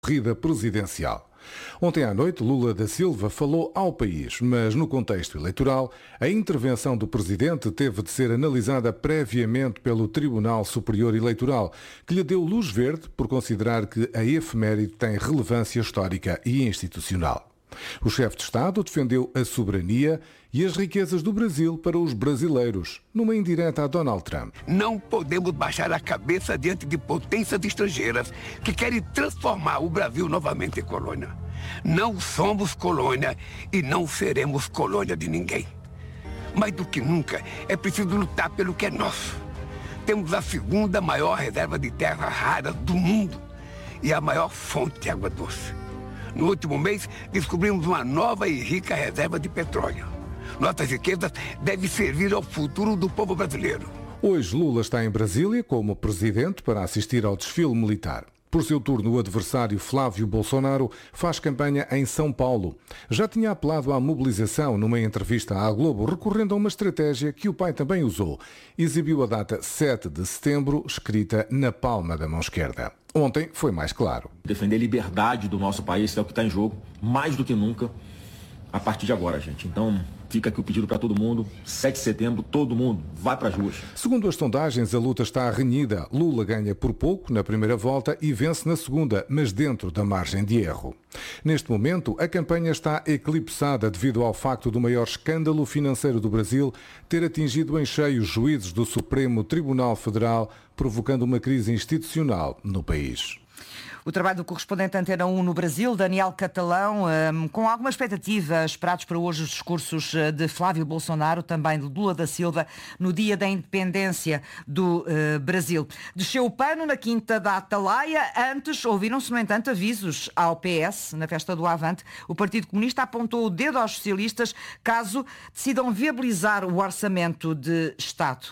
corrida presidencial. Ontem à noite, Lula da Silva falou ao país, mas no contexto eleitoral, a intervenção do presidente teve de ser analisada previamente pelo Tribunal Superior Eleitoral, que lhe deu luz verde por considerar que a efeméride tem relevância histórica e institucional. O chefe de Estado defendeu a soberania e as riquezas do Brasil para os brasileiros, numa indireta a Donald Trump. Não podemos baixar a cabeça diante de potências estrangeiras que querem transformar o Brasil novamente em colônia. Não somos colônia e não seremos colônia de ninguém. Mais do que nunca, é preciso lutar pelo que é nosso. Temos a segunda maior reserva de terra rara do mundo e a maior fonte de água doce. No último mês, descobrimos uma nova e rica reserva de petróleo. Nossas riquezas devem servir ao futuro do povo brasileiro. Hoje, Lula está em Brasília como presidente para assistir ao desfile militar. Por seu turno, o adversário Flávio Bolsonaro faz campanha em São Paulo. Já tinha apelado à mobilização numa entrevista à Globo, recorrendo a uma estratégia que o pai também usou. Exibiu a data 7 de setembro, escrita na palma da mão esquerda. Ontem foi mais claro. Defender a liberdade do nosso país é o que está em jogo, mais do que nunca, a partir de agora, gente. Então, fica aqui o pedido para todo mundo. 7 de setembro, todo mundo, vai para as ruas. Segundo as sondagens, a luta está renhida. Lula ganha por pouco na primeira volta e vence na segunda, mas dentro da margem de erro. Neste momento, a campanha está eclipsada devido ao facto do maior escândalo financeiro do Brasil ter atingido em cheio os juízes do Supremo Tribunal Federal, provocando uma crise institucional no país. O trabalho do correspondente Antena 1 no Brasil, Daniel Catalão, com alguma expectativa, esperados para hoje os discursos de Flávio Bolsonaro, também de Lula da Silva, no dia da independência do Brasil. Desceu o pano na Quinta da Atalaia. Antes, ouviram-se, no entanto, avisos ao PS. Na festa do Avante, o Partido Comunista apontou o dedo aos socialistas caso decidam viabilizar o orçamento de Estado.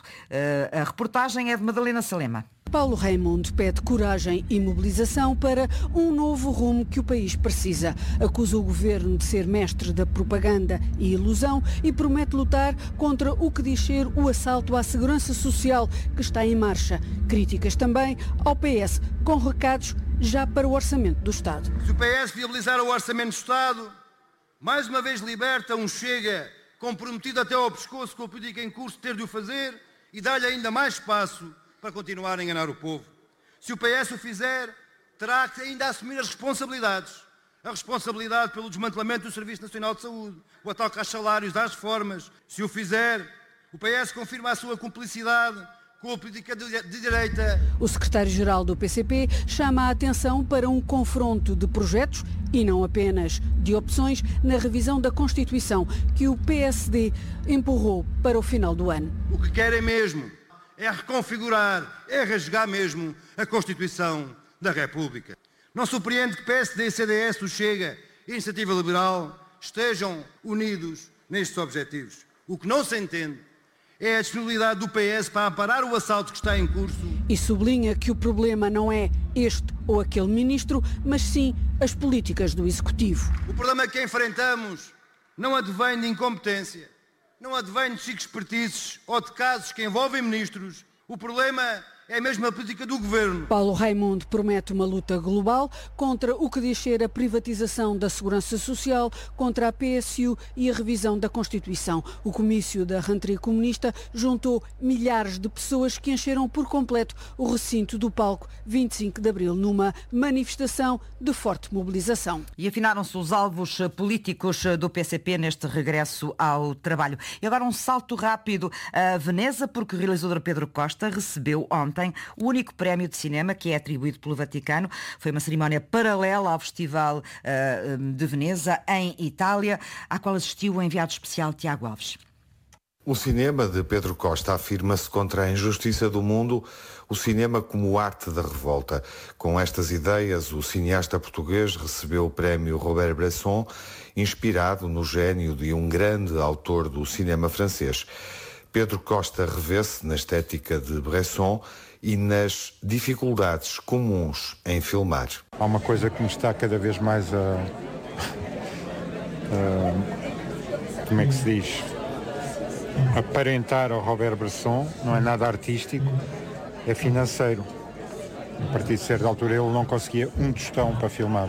A reportagem é de Madalena Salema. Paulo Raimundo pede coragem e mobilização para um novo rumo que o país precisa. Acusa o governo de ser mestre da propaganda e ilusão e promete lutar contra o que diz ser o assalto à segurança social que está em marcha. Críticas também ao PS, com recados já para o orçamento do Estado. Se o PS viabilizar o orçamento do Estado, mais uma vez liberta um Chega comprometido até ao pescoço com a política em curso ter de o fazer e dá-lhe ainda mais espaço para continuar a enganar o povo. Se o PS o fizer, terá que ainda assumir as responsabilidades. A responsabilidade pelo desmantelamento do Serviço Nacional de Saúde, o ataque aos salários, às reformas. Se o fizer, o PS confirma a sua cumplicidade com a política de direita. O secretário-geral do PCP chama a atenção para um confronto de projetos e não apenas de opções na revisão da Constituição que o PSD empurrou para o final do ano. O que querem mesmo é reconfigurar, é rasgar mesmo a Constituição da República. Não surpreende que PSD, CDS, o Chega e a Iniciativa Liberal estejam unidos nestes objetivos. O que não se entende é a disponibilidade do PS para amparar o assalto que está em curso. E sublinha que o problema não é este ou aquele ministro, mas sim as políticas do Executivo. O problema que enfrentamos não advém de incompetência, não advém de chiques expertices ou de casos que envolvem ministros. O problema é mesmo a política do governo. Paulo Raimundo promete uma luta global contra o que diz ser a privatização da segurança social, contra a PSU e a revisão da Constituição. O comício da rentrée comunista juntou milhares de pessoas que encheram por completo o recinto do palco 25 de Abril, numa manifestação de forte mobilização. E afinaram-se os alvos políticos do PCP neste regresso ao trabalho. E agora um salto rápido a Veneza, porque o realizador Pedro Costa recebeu ontem o único prémio de cinema que é atribuído pelo Vaticano. Foi uma cerimónia paralela ao Festival de Veneza, em Itália, à qual assistiu o enviado especial Tiago Alves. O cinema de Pedro Costa afirma-se contra a injustiça do mundo, o cinema como arte da revolta. Com estas ideias, o cineasta português recebeu o prémio Robert Bresson, inspirado no gênio de um grande autor do cinema francês. Pedro Costa revê-se na estética de Bresson e nas dificuldades comuns em filmar. Há uma coisa que me está cada vez mais como é que se diz? Aparentar ao Robert Bresson, não é nada artístico, é financeiro. A partir de certa altura ele não conseguia um tostão para filmar.